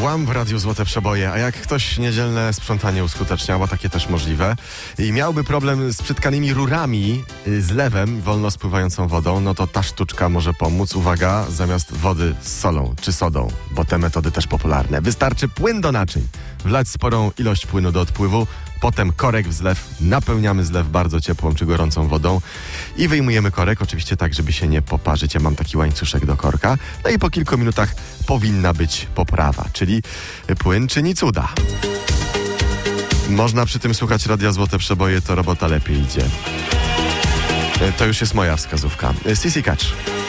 Łam w Radiu Złote Przeboje, a jak ktoś niedzielne sprzątanie uskuteczniał, a takie też możliwe, i miałby problem z przytkanymi rurami, z lewem, wolno spływającą wodą, no to ta sztuczka może pomóc. Uwaga, zamiast wody z solą czy sodą, bo te metody też popularne. Wystarczy płyn do naczyń, wlać sporą ilość płynu do odpływu, potem korek w zlew, napełniamy zlew bardzo ciepłą czy gorącą wodą i wyjmujemy korek, oczywiście tak, żeby się nie poparzyć. Ja mam taki łańcuszek do korka. No i po kilku minutach powinna być poprawa, czyli płyn czyni cuda. Można przy tym słuchać Radia Złote Przeboje, to robota lepiej idzie. To już jest moja wskazówka. Sissy Catch.